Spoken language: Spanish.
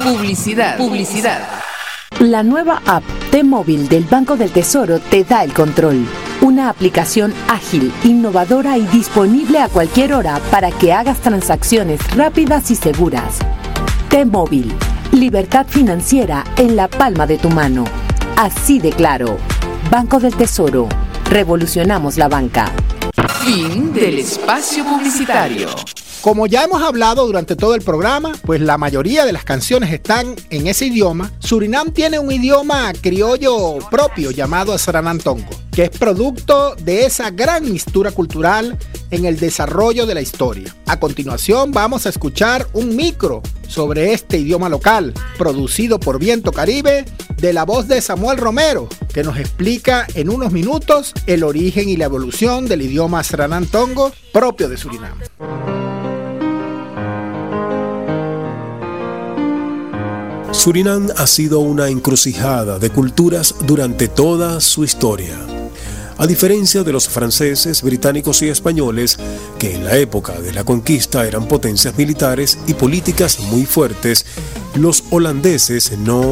Publicidad. La nueva app T-Móvil del Banco del Tesoro te da el control. Una aplicación ágil, innovadora y disponible a cualquier hora para que hagas transacciones rápidas y seguras. T-Móvil, libertad financiera en la palma de tu mano. Así de claro. Banco del Tesoro. Revolucionamos la banca. Fin del espacio publicitario. Como ya hemos hablado durante todo el programa, pues la mayoría de las canciones están en ese idioma. Surinam tiene un idioma criollo propio llamado Sranan-Tongo, que es producto de esa gran mixtura cultural en el desarrollo de la historia. A continuación vamos a escuchar un micro sobre este idioma local, producido por Viento Caribe, de la voz de Samuel Romero, que nos explica en unos minutos el origen y la evolución del idioma Sranan-Tongo propio de Surinam. Surinam ha sido una encrucijada de culturas durante toda su historia. A diferencia de los franceses, británicos y españoles, que en la época de la conquista eran potencias militares y políticas muy fuertes, los holandeses no